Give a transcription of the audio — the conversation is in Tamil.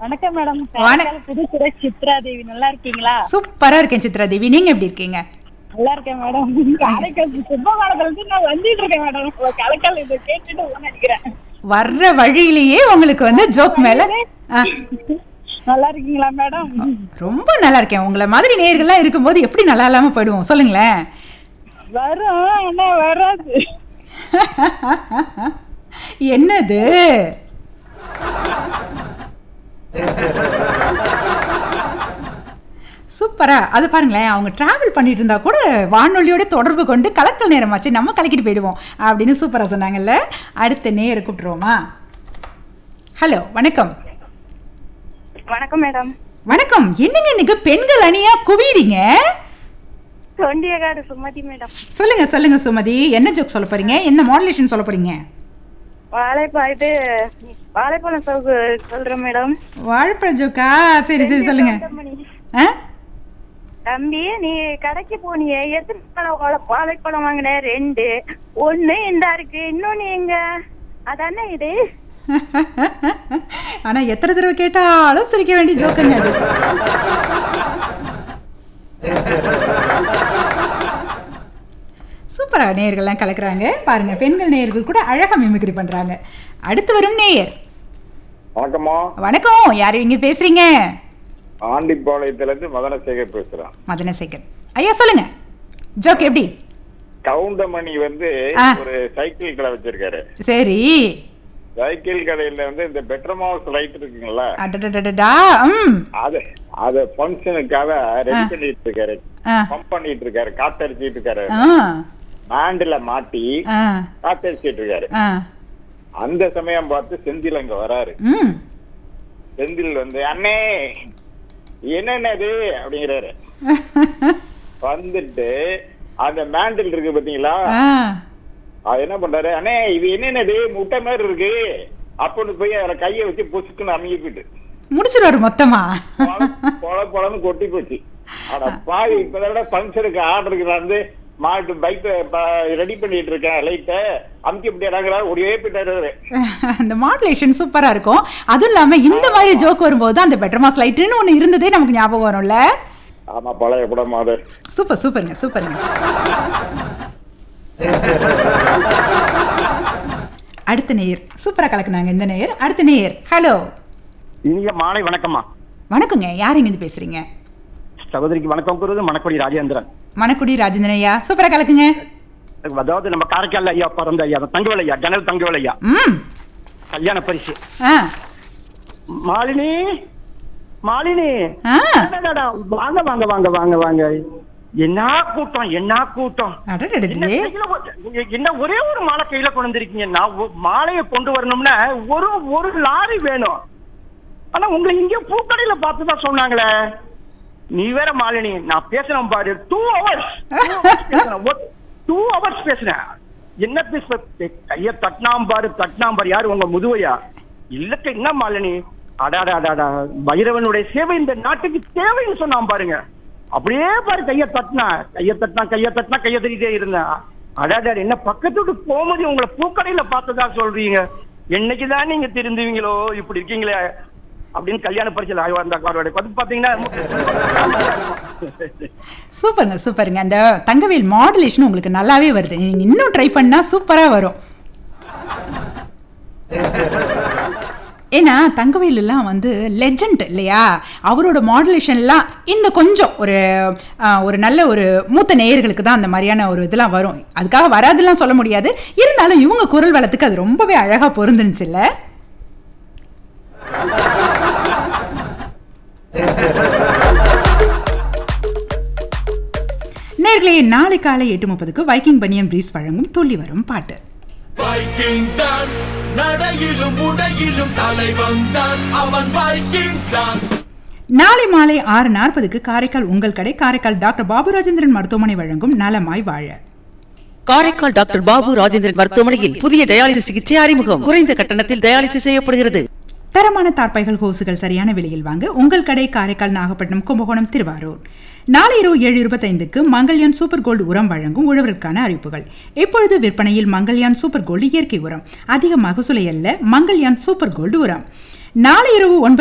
வணக்கம் மேடம். வணக்கம். புதுத்துறை சித்ரா தேவி, நல்லா இருக்கீங்களா? சூப்பரா இருக்கேன் சித்ரா தேவி, நீங்க எப்படி இருக்கீங்க? நல்லா இருக்கேன் மேடம். காரைக்கால் சுப்பமானதுல இருந்து நான் வந்துட்டு இருக்கேன் மேடம். காரைக்கால் இதை கேட்டுட்டு நினைக்கிறேன். வர்ற வழியிலேயே உங்களுக்கு வந்து ஜோக் மேல நல்லா இருக்கீங்களா மேடம்? ரொம்ப நல்லா இருக்கேன். உங்களை மாதிரி நேயர்கள்லாம் இருக்கும்போது எப்படி நல்லா இல்லாம போயிடுவோம் சொல்லுங்களேன். வரும், ஆனா வராது. என்னது? சூப்பரா. அது பாருங்களேன், அவங்க டிராவல் பண்ணிட்டு இருந்தா கூட வானொலியோட தொடர்பு கொண்டு கலக்கல் நேரமாச்சு நம்ம கலக்கிட்டு போயிடுவோம் அப்படின்னு சூப்பரா சொன்னாங்கல்ல. அடுத்த நேயரை கூப்பிட்டுருவோமா? ஹலோ, வணக்கம். வணக்கம் மேடம். வணக்கம். என்னங்க இன்னைக்கு பெண்கள் அணியா குவிறீங்க? தொண்டியகாடு சுமதி மேடம். சொல்லுங்க சொல்லுங்க சுமதி, என்ன ஜோக் சொல்ல போறீங்க? என்ன மாடுலேஷன் சொல்ல போறீங்க? வாழைப்பழம் சவுக்கு சொல்றேன் மேடம். வாழைப்பழ ஜோக்கா? சரி சரி சொல்லுங்க. தம்பி, நீ கடைக்கு போனியே, எத்தனை வாழைப்பழம் வாங்கின? 2. 1 இந்த இருக்கு, இன்னொன்னு எங்க? அதானே இது. ஆனா எத்தனை தடவை கேட்டாலும் சிரிக்க வேண்டிய ஜோக்குங்க அது. சூப்பரா நேயர்கள்லாம் கலக்குறாங்க பாருங்க. பெண்கள் நேயர்கள் கூட அழகா மிமிக்ரி பண்றாங்க. அடுத்து வரும் நேயர். வணக்கம்மா. வணக்கம். யாரு இங்க பேசுறீங்க? ஆண்டிப்பாளையத்துல இருந்து மதனசேகர் பேசுறேன். மதனசேகர் ஐயா, சொல்லுங்க ஜோக் எப்படி? கவுண்டமணி வந்து ஒரு சைக்கிள் கடை வச்சிருக்காரு. சரி. சைக்கிள் கடையில வந்து இந்த பெட்ரோமாஸ் லைட் இருக்குங்களா, அத ஃபங்க்ஷனுக்காக ரெடி பண்ணிட்டு இருக்காரு, பம்ப் பண்ணிட்டு இருக்காரு, காத்தடிச்சிட்டு இருக்காரு, பேண்ட்ல மாட்டி காத்தடிச்சிட்டு இருக்காரு. அந்த சமயம் பார்த்து செந்தில் அங்க வராரு. செந்தில் வந்து, அண்ணே என்னது அப்படிங்கிறாரு. வந்துட்டு அந்த மேண்டில் இருக்கு பாத்தீங்களா, அது என்ன பண்றாரு, அண்ணே இது என்னது முட்டை மாதிரி இருக்கு அப்படின்னு போய் அவரை கையை வச்சு பொசுக்குன்னு அமைக்கிட்டு முடிச்சிருவாரு மொத்தமா. பொழன்னு கொட்டி போச்சு. ஆனா பாதி இப்பதான் பங்கனுக்கு ஆர்டருக்கு வந்து மாட்டு பைக் ரெடி பண்ணிட்டு இருக்கேன், லைட்ட அமுக்கி விட்டாங்களா ஒரே போயிட்டாரு. அந்த மாடுலேஷன் சூப்பரா இருக்கும். அதுவும் இல்லாம இந்த மாதிரி ஜோக் வரும்போது அந்த பெட்ரோமாஸ் லைட்னு ஒண்ணு இருந்ததே நமக்கு ஞாபகம் வரும்ல. ஆமா, பழைய படம் அது. சூப்பர் சூப்பருங்க சூப்பருங்க. அடுத்த நேயர் சூப்பரா கலக்குனாங்க இந்த நேயர். அடுத்த நேயர். ஹலோ, இனிய மாலை வணக்கம்மா. வணக்கங்க. யார் இங்க இருந்து பேசுறீங்க? சகோதரிக்கு வணக்கம் கூறுவது மணக்குடி ராஜேந்திரன். மணக்குடி ராஜேந்திரன் ஐயா, சூப்பரா கலக்குங்க. அதாவது நம்ம காரைக்கால் ஐயா பிறந்த ஐயா தங்கவேல் ஐயா, ஜனல் தங்கவேல் ஐயா கல்யாண பரிசு. மாலினி மாலினி வாங்க வாங்க வாங்க வாங்க வாங்க. என்ன கூட்டம் என்ன கூட்டம். என்ன ஒரே ஒரு மாலை கையில கொண்டு வந்திருக்கீங்க. நான் மாலையை கொண்டு வரணும்னா ஒரு லாரி வேணும். ஆனா உங்களை இங்க பூக்கடையில பார்த்துதான் சொன்னாங்களே. நீ வேற மாலினி, நான் பேசுறேன் பாரு, 2 hours பேசுறேன். என்ன பேச கைய தட்டினாம்பாரு யாரு உங்க முதுவையா? இல்லக்க என்ன மாலினி, அடாடா பைரவனுடைய சேவை இந்த நாட்டுக்கு தேவைன்னு சொன்னான் பாருங்க. அப்படியே பாரு கைய தட்டினா கைய தட்டிட்டே இருந்தேன். அடாடா, என்ன பக்கத்து விட்டு போகும்போது உங்களை பூக்கடையில பார்த்ததா சொல்றீங்க. என்னைக்குதான் நீங்க திருந்துவீங்களோ, இப்படி இருக்கீங்களே அப்படின்னு கல்யாண பரிசல் பாத்தீங்கன்னா. சூப்பருங்க சூப்பருங்க. அந்த தங்கவேல் மாடுலேஷன் உங்களுக்கு நல்லாவே வருது. நீங்க இன்னும் ட்ரை பண்ணா சூப்பரா வரும். ஏன்னா தங்கவேல் எல்லாம் வந்து லெஜண்ட் இல்லையா, அவரோட மாடுலேஷன்லாம் இந்த கொஞ்சம் ஒரு நல்ல ஒரு மூத்த நேயர்களுக்கு தான் அந்த மாதிரியான ஒரு இதெல்லாம் வரும். அதுக்காக வராதுலாம் சொல்ல முடியாது. இருந்தாலும் இவங்க குரல் வளத்துக்கு அது ரொம்பவே அழகா பொருந்துச்சு இல்ல. நேர்களே, நாளை காலை 8:30 வைக்கிங் பனியன் பிரீஸ் வழங்கும் துள்ளி வரும் பாட்டு. வைக்கிங் தான் நடையிலும் உடையிலும் தலைவன் தான், அவன் வைக்கிங் தான். நாளை மாலை 6:40 காரைக்கால் உங்கள் கடை காரைக்கால் டாக்டர் பாபு ராஜேந்திரன் மருத்துவமனை வழங்கும் நலமாய் வாழ. காரைக்கால் டாக்டர் பாபு ராஜேந்திரன் மருத்துவமனையில் புதிய டயாலிசிஸ் சிகிச்சை அறிமுகம். குறைந்த கட்டணத்தில் டயாலிசிஸ் செய்யப்படுகிறது. தரமான தார்பாய்கள் ஹோசுகள் சரியான விலையில் வாங்க உங்கள் கடை காரைக்கால் நாகப்பட்டினம் கும்பகோணம் திருவாரூர். நாளை இரவு 7:25 மங்கள்யான் சூப்பர் கோல்டு உரம் வழங்கும் உழவருக்கான அறிவிப்புகள். இப்பொழுது விற்பனையில் மங்கள்யான் சூப்பர் கோல்டு இயற்கை உரம், அதிக மகசூலை அல்ல மங்கள்யான் சூப்பர் கோல்டு உரம். நாளை இரவு 9